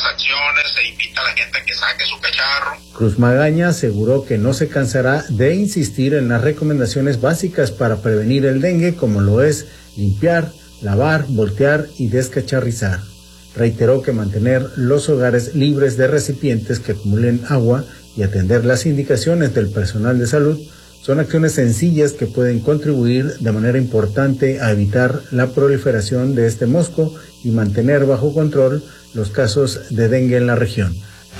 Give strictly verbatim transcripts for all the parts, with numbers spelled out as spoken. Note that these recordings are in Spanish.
acciones, se invita a la gente a que saque su cacharro. Cruz Magaña aseguró que no se cansará de insistir en las recomendaciones básicas para prevenir el dengue, como lo es limpiar, lavar, voltear y descacharrizar. Reiteró que mantener los hogares libres de recipientes que acumulen agua y atender las indicaciones del personal de salud son acciones sencillas que pueden contribuir de manera importante a evitar la proliferación de este mosco y mantener bajo control los casos de dengue en la región.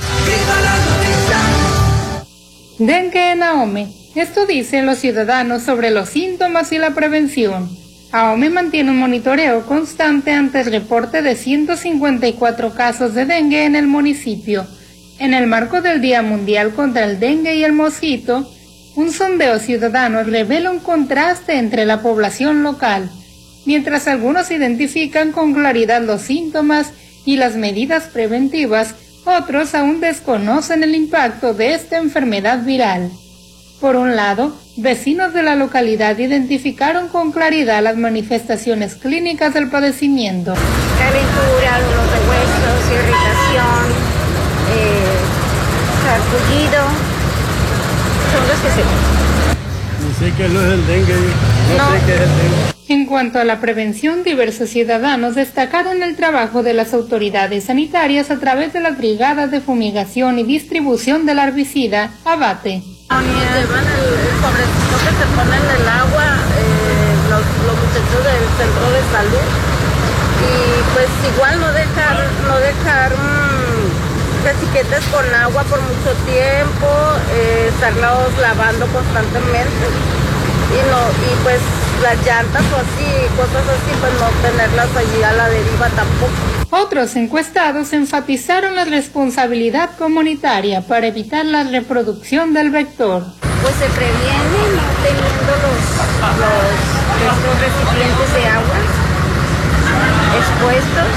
Dengue en Ahome. Esto dicen los ciudadanos sobre los síntomas y la prevención. Ahome mantiene un monitoreo constante ante el reporte de ciento cincuenta y cuatro casos de dengue en el municipio. En el marco del Día Mundial contra el Dengue y el Mosquito, un sondeo ciudadano revela un contraste entre la población local. Mientras algunos identifican con claridad los síntomas y las medidas preventivas, otros aún desconocen el impacto de esta enfermedad viral. Por un lado, vecinos de la localidad identificaron con claridad las manifestaciones clínicas del padecimiento. Calentura, dolor de huesos, irritación, eh, sarpullido, son los que se ven. No sé qué es el dengue, no, no sé qué es el dengue. En cuanto a la prevención, diversos ciudadanos destacaron el trabajo de las autoridades sanitarias a través de las brigadas de fumigación y distribución del herbicida Abate. Llevan el, el sobrecito que se pone en el agua, eh, los, los muchachos del centro de salud, y pues igual no dejar, no dejar mmm, cachiquetes con agua por mucho tiempo, eh, estarlos lavando constantemente, y no, y pues las llantas o así, cosas así, pues no tenerlas allí a la deriva tampoco. Otros encuestados enfatizaron la responsabilidad comunitaria para evitar la reproducción del vector. Pues se previene no teniendo los, los, estos recipientes de agua expuestos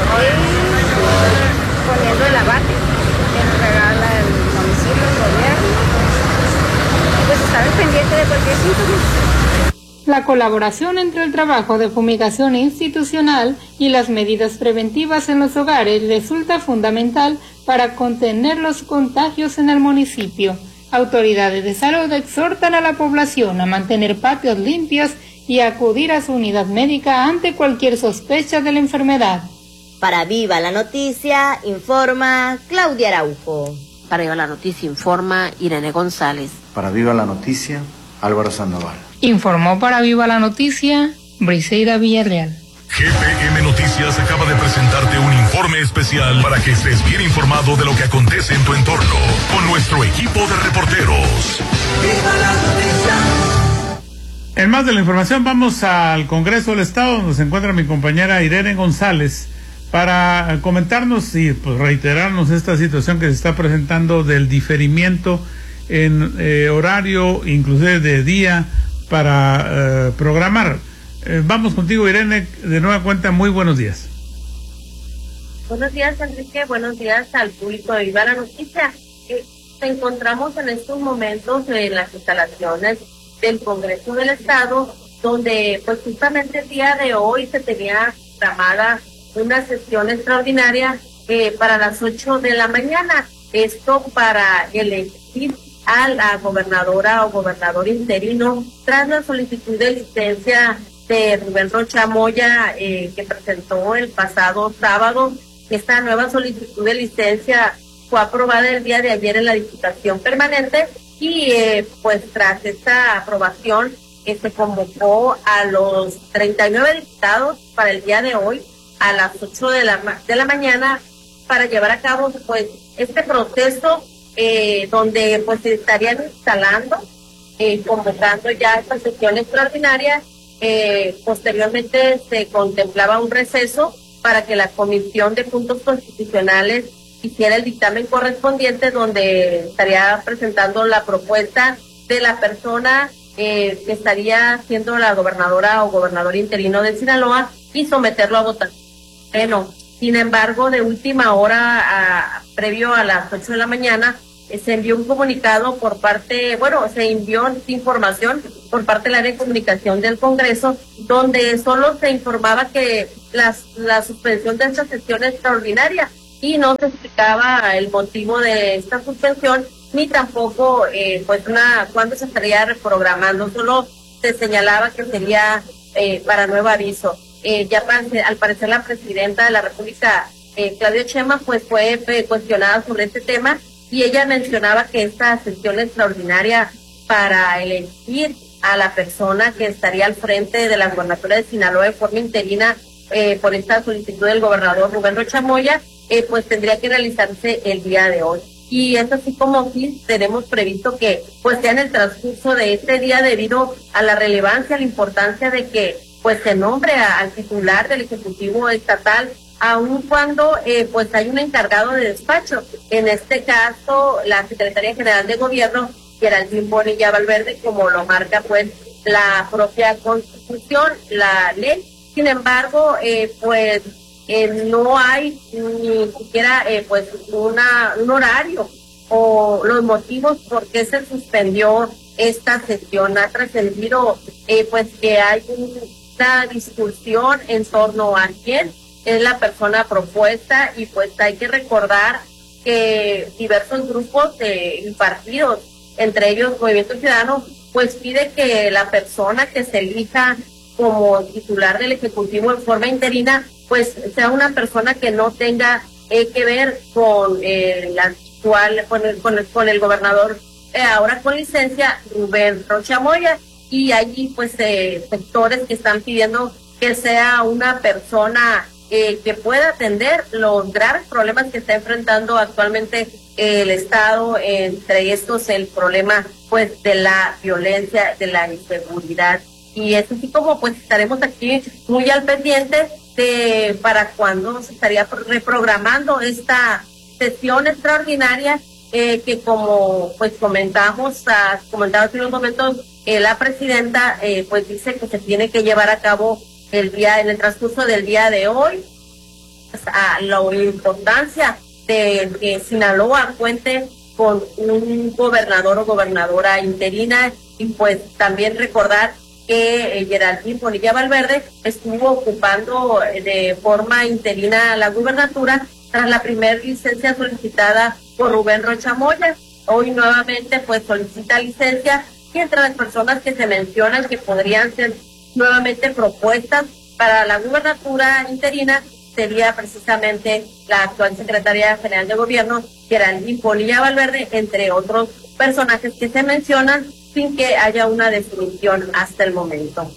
y poniendo el abate que nos regala el municipio, el gobierno. Pues estar pendiente de cualquier síntoma. La colaboración entre el trabajo de fumigación institucional y las medidas preventivas en los hogares resulta fundamental para contener los contagios en el municipio. Autoridades de salud exhortan a la población a mantener patios limpios y a acudir a su unidad médica ante cualquier sospecha de la enfermedad. Para Viva la Noticia, informa Claudia Araujo. Para Viva la Noticia, informa Irene González. Para Viva la Noticia, Álvaro Sandoval. Informó para Viva la Noticia, Briseida Villarreal. G P M Noticias acaba de presentarte un informe especial para que estés bien informado de lo que acontece en tu entorno, con nuestro equipo de reporteros. ¡Viva la noticia! En más de la información, vamos al Congreso del Estado, donde se encuentra mi compañera Irene González, para comentarnos y pues, reiterarnos esta situación que se está presentando del diferimiento en eh, horario, inclusive de día, para eh, programar. Eh, vamos contigo, Irene, de nueva cuenta, muy buenos días. Buenos días, Enrique, buenos días al público de Viva la Noticia. Eh, nos encontramos en estos momentos en las instalaciones del Congreso del Estado, donde pues justamente el día de hoy se tenía programada una sesión extraordinaria eh, para las ocho de la mañana, esto para elegir a la gobernadora o gobernador interino tras la solicitud de licencia de Rubén Rocha Moya eh, que presentó el pasado sábado. Esta nueva solicitud de licencia fue aprobada el día de ayer en la Diputación Permanente y eh, pues tras esta aprobación eh, se convocó a los treinta y nueve diputados para el día de hoy a las ocho de la, de la mañana para llevar a cabo pues este proceso Eh, donde pues se estarían instalando, eh, convocando ya esta sesión extraordinaria. Eh, posteriormente se contemplaba un receso para que la Comisión de Puntos Constitucionales hiciera el dictamen correspondiente, donde estaría presentando la propuesta de la persona eh, que estaría siendo la gobernadora o gobernador interino de Sinaloa y someterlo a votación. Bueno, sin embargo, de última hora, a, previo a las ocho de la mañana, se envió un comunicado por parte, bueno, se envió información por parte del área de comunicación del Congreso, donde solo se informaba que las, la suspensión de esta sesión extraordinaria y no se explicaba el motivo de esta suspensión ni tampoco eh, pues una cuándo se estaría reprogramando, solo se señalaba que sería eh, para nuevo aviso. Eh, ya para, al parecer la presidenta de la República, eh, Claudia Sheinbaum, pues fue eh, cuestionada sobre este tema y ella mencionaba que esta sesión extraordinaria para elegir a la persona que estaría al frente de la gobernatura de Sinaloa de forma interina eh, por esta solicitud del gobernador Rubén Rocha Moya, eh, pues tendría que realizarse el día de hoy. Y es así como sí tenemos previsto que pues sea en el transcurso de este día, debido a la relevancia, a la importancia de que pues se nombre a, al titular del Ejecutivo Estatal, aun cuando eh, pues hay un encargado de despacho, en este caso la Secretaría General de Gobierno, Geraldine Bonilla Valverde, como lo marca pues la propia Constitución, la ley. Sin embargo, eh, pues eh, no hay ni siquiera eh, pues una un horario o los motivos por qué se suspendió esta sesión. Ha trascendido eh, pues que hay una discusión en torno a quién es la persona propuesta, y pues hay que recordar que diversos grupos de partidos, entre ellos Movimiento Ciudadano, pues pide que la persona que se elija como titular del Ejecutivo en forma interina, pues sea una persona que no tenga eh, que ver con eh, la actual, con el, con el, con el gobernador eh, ahora con licencia, Rubén Rocha Moya, y allí pues eh, sectores que están pidiendo que sea una persona eh, que pueda atender los graves problemas que está enfrentando actualmente el Estado, entre estos el problema pues de la violencia, de la inseguridad. Y es así como pues estaremos aquí muy al pendiente de para cuándo se estaría reprogramando esta sesión extraordinaria eh, que como pues comentamos, uh, comentaba hace unos momentos, eh, la presidenta eh, pues dice que se tiene que llevar a cabo el día, en el transcurso del día de hoy, pues, a la importancia de que Sinaloa cuente con un gobernador o gobernadora interina, y pues también recordar que eh, Geraldine Bonilla Valverde estuvo ocupando eh, de forma interina la gubernatura tras la primera licencia solicitada por Rubén Rocha Moya. Hoy nuevamente pues solicita licencia, y entre las personas que se mencionan que podrían ser nuevamente propuestas para la gubernatura interina sería precisamente la actual secretaria general de Gobierno, Geraldine Bonilla Valverde, entre otros personajes que se mencionan sin que haya una definición hasta el momento.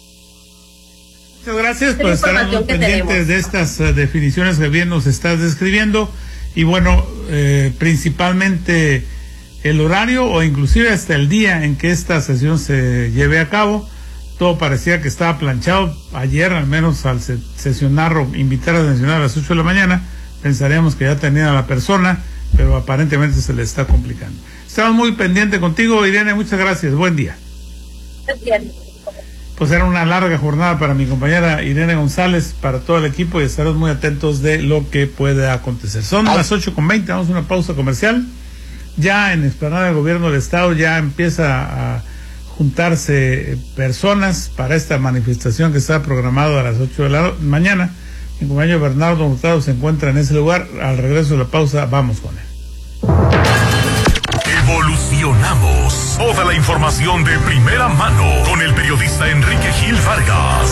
Muchas gracias, pues estaremos pendientes de estas uh, definiciones que bien nos estás describiendo, y bueno, eh, principalmente el horario o inclusive hasta el día en que esta sesión se lleve a cabo. Todo parecía que estaba planchado ayer, al menos al sesionar o invitar a sesionar a las ocho de la mañana, pensaríamos que ya tenía a la persona, pero aparentemente se le está complicando. Estamos muy pendientes contigo, Irene, muchas gracias, buen día. Gracias. Pues era una larga jornada para mi compañera Irene González, para todo el equipo, y estaremos muy atentos de lo que puede acontecer. Son Ay. las ocho con veinte, vamos a una pausa comercial. Ya en explanada del Gobierno del Estado ya empieza a juntarse personas para esta manifestación que está programada a las ocho de la mañana. Mi compañero Bernardo Hurtado se encuentra en ese lugar. Al regreso de la pausa vamos con él. Evolucionamos. Toda la información de primera mano con el periodista Enrique Gil Vargas.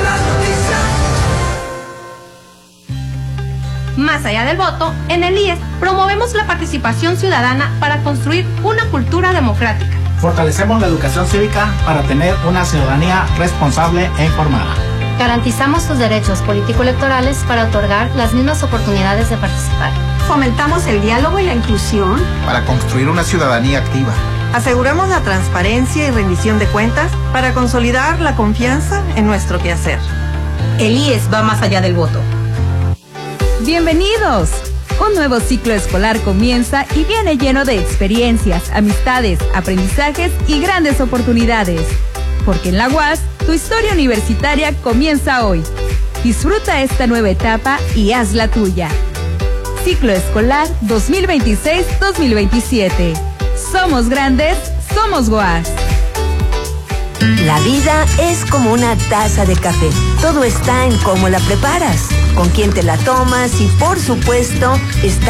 Más allá del voto, en el I E S promovemos la participación ciudadana para construir una cultura democrática. Fortalecemos la educación cívica para tener una ciudadanía responsable e informada. Garantizamos sus derechos político-electorales para otorgar las mismas oportunidades de participar. Fomentamos el diálogo y la inclusión para construir una ciudadanía activa. Aseguramos la transparencia y rendición de cuentas para consolidar la confianza en nuestro quehacer. El I E S va más allá del voto. ¡Bienvenidos! Un nuevo ciclo escolar comienza y viene lleno de experiencias, amistades, aprendizajes y grandes oportunidades. Porque en la U A S, tu historia universitaria comienza hoy. Disfruta esta nueva etapa y haz la tuya. Ciclo escolar dos mil veintiséis dos mil veintisiete. Somos grandes, somos U A S. La vida es como una taza de café. Todo está en cómo la preparas, con quién te la tomas y, por supuesto, está